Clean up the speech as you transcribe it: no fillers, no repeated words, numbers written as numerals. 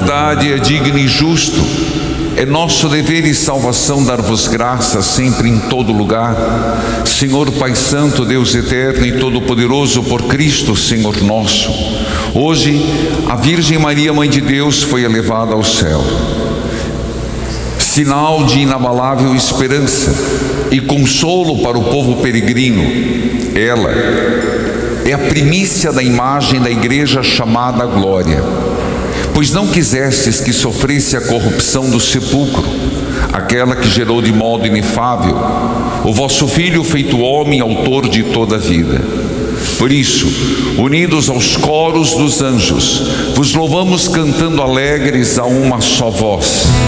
verdade, é digno e justo. É nosso dever e salvação dar-vos graças sempre em todo lugar. Senhor Pai Santo, Deus eterno e todo-poderoso, por Cristo, Senhor nosso. Hoje, a Virgem Maria, Mãe de Deus, foi elevada ao céu. Sinal de inabalável esperança e consolo para o povo peregrino. Ela é a primícia da imagem da igreja chamada Glória. Pois não quisestes que sofresse a corrupção do sepulcro, aquela que gerou de modo inefável o vosso Filho feito homem, autor de toda a vida. Por isso, unidos aos coros dos anjos, vos louvamos cantando alegres a uma só voz.